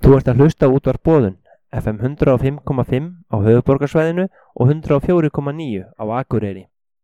Þú ert að hlusta á Útvarp Boðun, FM 105,5 á höfuðborgarsvæðinu og 104,9 á Akureyri.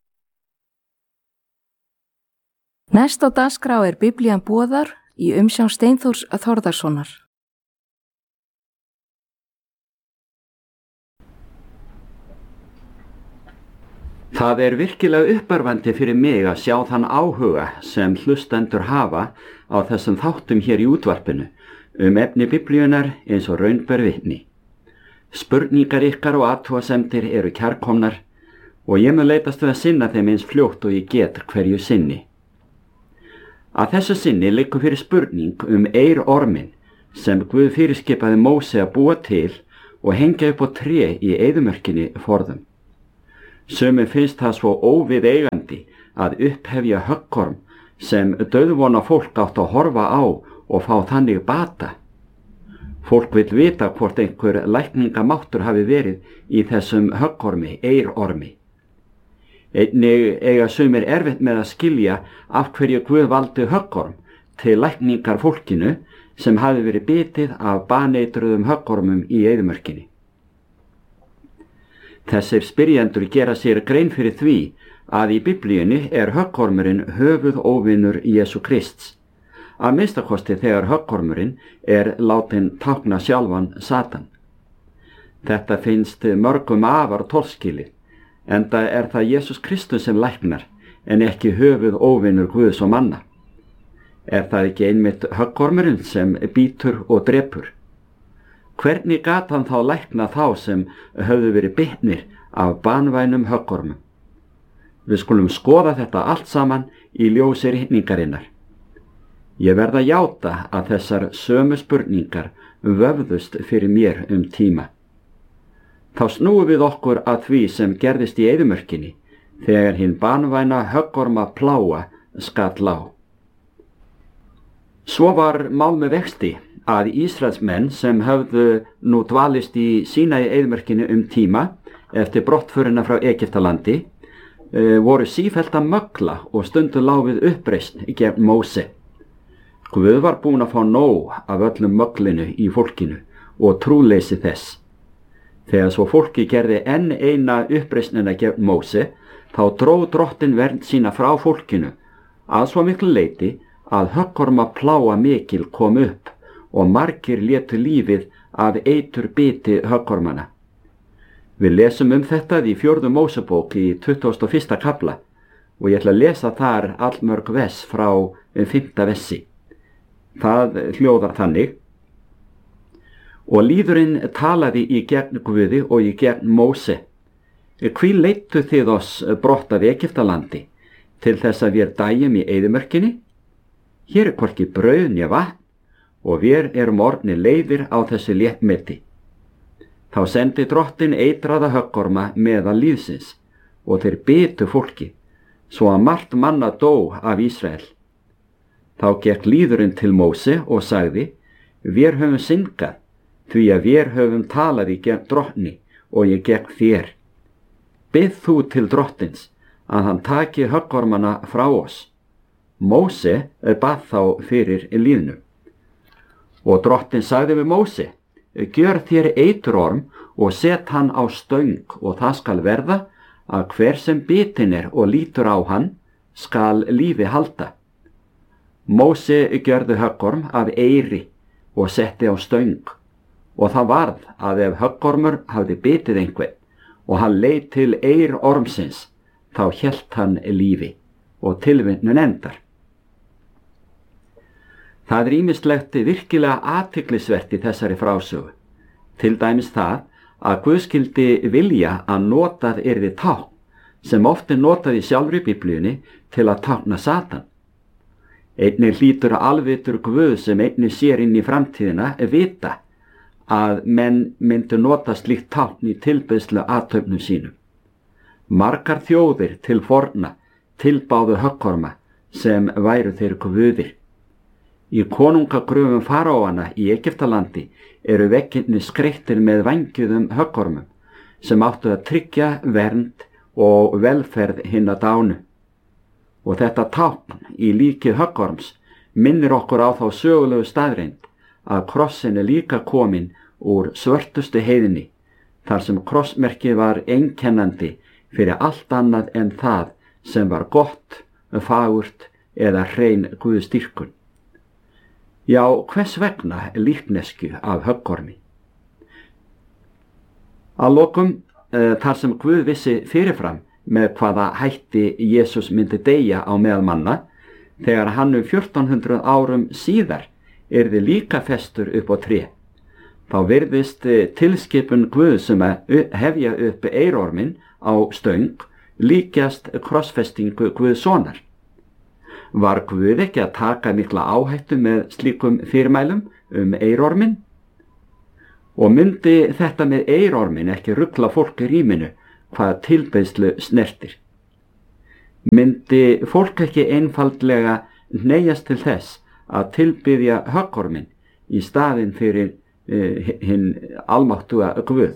Næst á dagskrá Biblían boðar í umsjón Steinþórs Þórðarsonar. Það virkilega uppörvandi fyrir mig að sjá þann áhuga sem hlustendur hafa á þessum þáttum hér í útvarpinu efni Biblíunar eins og raun ber vitni. Spurningar ykkar og athugasemdir eru kærkomnar og ég mun leitast við að sinna þeim eins fljótt og ég get hverju sinni. Að þessu sinni liggur fyrir spurning eirorminn sem Guð fyrirskipaði Móse að búa til og hengja upp á tré í eyðimörkinni forðum. Sumum finnst það svo óviðeigandi að upphefja höggorm sem dauðvona fólk átt að horfa á og fá þannig bata. Fólk vill vita hvort einhver lækningamáttur hafi verið í þessum höggormi, eirormi. Einnig eiga sumir erfitt með að skilja af hverju Guð valdi höggorm til lækningar fólkinu sem hafi verið bitið af baneitruðum höggormum í eyðimörkinni. Þessir spyrjendur gera sér grein fyrir því að í Biblíunni höggormurinn höfuðóvinur Jesú Krists, að minnstakosti þegar höggormurinn látinn tákna sjálfan Satan. Þetta finnst mörgum afar torskilið, enda það Jesús Kristus sem læknar en ekki höfuðóvinur Guðs og manna. Það ekki einmitt höggormurinn sem bítur og drepur? Hvernig gat hann þá lækna þá sem höfðu verið bitnir af banvænum höggormum? Við skulum skoða þetta allt saman í ljósi ritningarinnar. Ég verð að játa að þessar sömu spurningar vöfðust fyrir mér tíma. Þá snúum við okkur að því sem gerðist í eyðimörkinni þegar hinn banvæna höggorma plága skall á. Svo var mál með vexti að Ísraelsmenn sem höfðu nú dvalist í Sínaí eyðimörkinni tíma eftir brottförina frá Egyptalandi voru sífellt að mögla og stundu lá við uppreisn gegn Móse. Guð var búinn að fá nóg af öllum möglinu í fólkinu og trúleysi þess. Þegar svo fólki gerði enn eina uppreisnina gegn Móse, þá dró Drottinn vernd sína frá fólkinu að svo miklu leyti að höggorma plága mikil kom upp og margir létu lífið af eiturbiti höggormana. Við lesum þetta í 4. Mósebók í 21. kafla og ég ætla að lesa þar allmörg vers frá 5. versi. Það hljóðar þannig: Og lýðurinn talaði í gegn Guði og í gegn Móse. Hví leiddu þið oss brott af Egyptalandi til þess að vér dæjum í eyðimörkinni? Hér hvorki brauð né vatn og vér erum orðnir leiðir á þessu léttmeti. Þá sendi Drottinn eitraða höggorma meðal lífsins og þeir bitu fólki, svo að margt manna dó af Ísrael. Þá gekk lýðurinn til Móse og sagði: Vér höfum syndgað, því að vér höfum talað í gegn Drottni og ég gegn þér. Bið þú til Drottins að hann taki höggormana frá oss. Móse bað þá fyrir lýðnum. Og Drottinn sagði við Móse: Gjör þér eiturorm og set hann á stöng og það skal verða að hver sem bitinn og lítur á hann skal lífi halda. Móse gjörði höggorm af eyri og setti á stöng og það varð að ef höggormur hafði bitið einhvern og hann leit til eirormsins, þá hélt hann lífi og tilvitnun endar. Það ýmislegt virkilega athyglisvert í þessari frásögu. Til dæmis það að Guð skyldi vilja að notað yrði tákn sem oft notað í sjálfri Biblíunni til að tákna Satan. Einnig hlýtur alvitur Guð sem einnig sér inn í framtíðina vita að menn myndu nota slíkt tákn í tilbeiðslu athöfnum sínum. Margar þjóðir til forna tilbáðu höggorma sem væru þeir guðir. Í konungagröfum faraóanna í Egyptalandi eru veggirnir skreyttir með vængjuðum höggormum sem áttu að tryggja vernd og velferð hinna dánu. Og þetta tákn í líki höggorms minnir okkur á þá sögulegu staðreynd að krossin líka komin úr svörtustu heiðinni, þar sem krossmerkið var einkennandi fyrir allt annað en það sem var gott, fagurt eða hrein guðsdýrkun. Já, hvers vegna líknesku af höggormi? Að lokum, þar sem Guð vissi fyrirfram með hvaða hætti Jesús myndi deyja á meðal manna, þegar hann 1400 árum síðar yrði líka festur upp á tré, þá virðist tilskipun Guð sem að hefja upp eirormin á stöng líkjast krossfestingu Guðsonar. Var Guð ekki að taka mikla áhættu með slíkum fyrirmælum eirormin? Og myndi þetta með eirormin ekki rugla fólk í rýminu hvað tilbeiðslu snertir? Myndi fólk ekki einfaldlega hneigjast til þess að tilbiðja höggormin í staðinn fyrir hinn almáttuga Guð?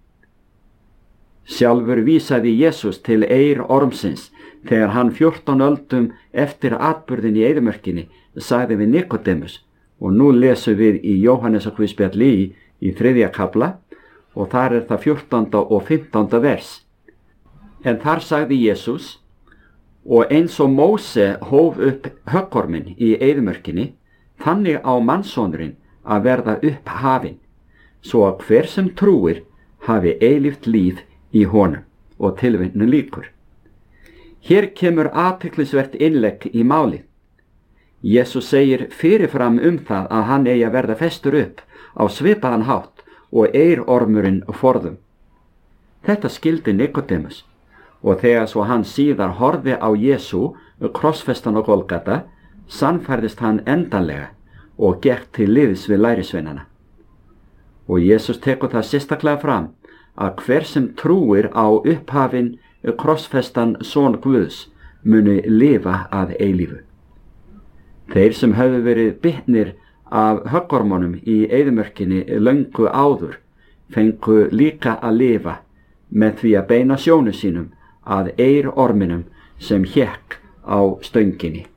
Sjálfur vísaði Jesús til eirormsins þegar hann 14 öldum eftir atburðin í eyðimörkinni sagði við Nikodemus, og nú lesum við í Jóhannesarguðspjalli í 3. kafla og þar það 14. og 15. vers. En þar sagði Jesús, og eins og Móse hóf upp höggormin í eyðimörkinni, þannig á mannssonurinn að verða upp hafinn, svo að hver sem trúir hafi eilíft líf í honum. Og tilvitnun lýkur. Hér kemur athyglisvert innlegg í máli. Jesús segir fyrirfram það að hann eigi að verða festur upp á svipaðan hátt og eirormurinn forðum. Þetta skildi Nikodemus, og þegar svo hann síðar horfði á Jesú krossfestan á Golgata, sannfærðist hann endanlega og gekk til liðs við lærisveinana. Og Jesús tekur það sérstaklega fram að hver sem trúir á upphafinn krossfestan son Guðs muni lifa að eilífu. Þeir sem höfðu verið bitnir af höggormunum í eyðimörkinni löngu áður fengu líka að lifa með því að beina sjónu sínum að eirorminum sem hékk á stönginni.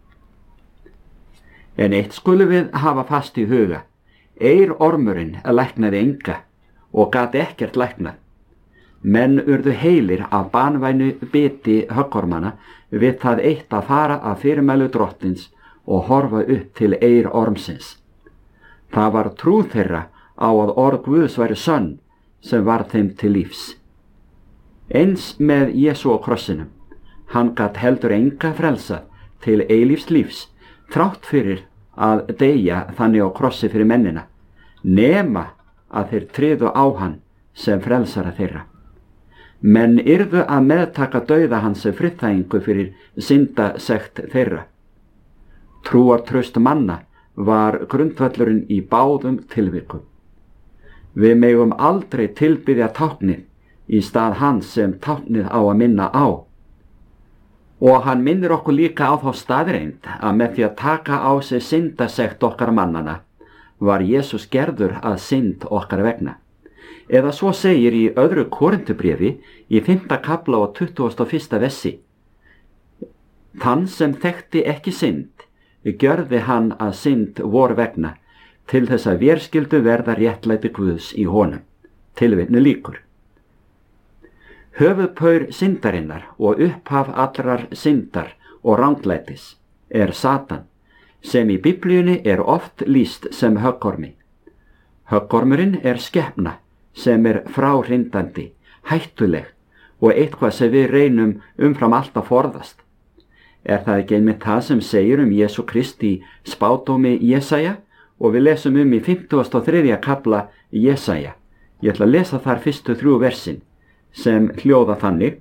En eitt skulum við hafa fast í huga: eirormurinn læknaði enga og gat ekkert læknað. Menn urðu heilir af banvænu biti höggormana við það eitt að fara að fyrirmælu drottins og horfa upp til eirormsins. Það var trú þeirra á að orð Guðs væri sönn sem var þeim til lífs. Eins með Jesú á krossinum. Hann gat heldur enga frelsað til eilífs lífs, þrátt fyrir að deyja þannig á krossi fyrir mennina, nema að þeir tryðu á hann sem frelsara þeirra. Menn yrðu að meðtaka dauða hans sem friðþægingu fyrir syndasekt þeirra. Trúartraust manna var grundvöllurinn í báðum tilvikum. Við megum aldrei tilbiðja táknið í stað hans sem táknið á að minna á. Og hann minnir okkur líka á þá staðreind að með því að taka á sig syndasekt okkar mannana var Jesús gerður að synd okkar vegna. Eða svo segir í 2. Korintubréfi í 5. kafla og 21. versi: Þann sem þekkti ekki synd, gjörði hann að synd vor vegna, til þess að vér skyldu verða réttlæti Guðs í honum. Tilvitnun lýkur. Höfuðpaur syndarinnar og upphaf allrar syndar og ranglætis Satan, sem í Biblíunni oft lýst sem höggormi. Höggormurinn skepna sem fráhrindandi, hættuleg og eitthvað sem við reynum umfram allt að forðast. Það ekki einmitt það sem segir Jesú Krist í spádómi Jesaja, og við lesum í 53. kafla Jesaja. Ég ætla að lesa þar fyrstu 3 versin sem hljóða þannig: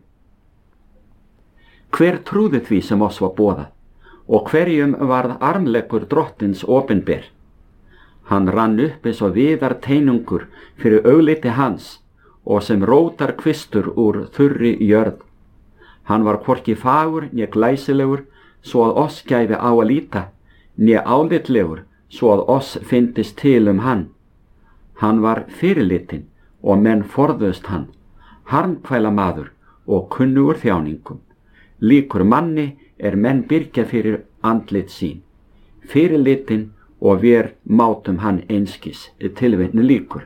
Hver trúði því sem oss var boðað, og hverjum varð armleggur drottins opinber? Hann rann upp eins og viðar teinungur fyrir augliti hans og sem rótar kvistur úr þurri jörð. Hann var hvorki fagur né glæsilegur svo að oss gæfi á að líta, né álitlegur svo að oss fyndist til hann. Hann var fyrirlitin og menn forðust hann, harmkvæla maður og kunnugur þjáningum. Líkur manni menn byrgja fyrir andlit sín, fyrirlitin og vér mátum hann einskis, tilvitnun lýkur.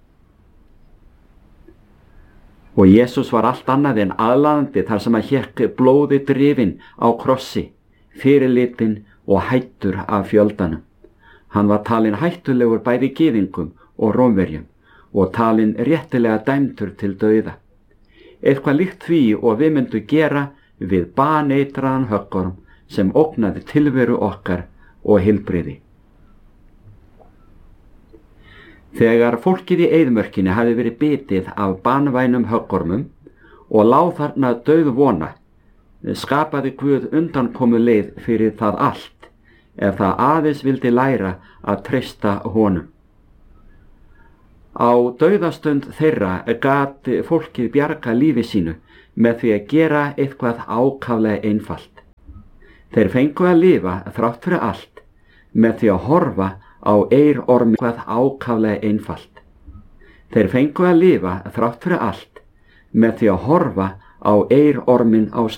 Og Jesús var allt annað en aðlaðandi þar sem að hékk blóði drifinn á krossi, fyrirlitin og hættur af fjöldanum. Hann var talinn hættulegur bæði gyðingum og Rómverjum og talinn réttilega dæmdur til dauða. Eitthvað líkt því og við myndum gera við baneitraðan höggorm sem ógnaði tilveru okkar og heilbrigði. Þegar fólkið í eyðimörkinni hafði verið bitið af banvænum höggormum og lá þarna dauð vona, skapaði Guð undankomu leið fyrir það allt, ef það aðeins vildi læra að treysta honum. Á dauðastund þeirra gat fólkið bjarga lífi sínu með því að gera eitthvað ákaflega einfalt. Þeir fengu að lifa þrátt fyrir allt með því að horfa á eyrormin eitthvað ákaflega einfalt. Þeir fengu að lifa þrátt fyrir allt með því að horfa á eyrormin á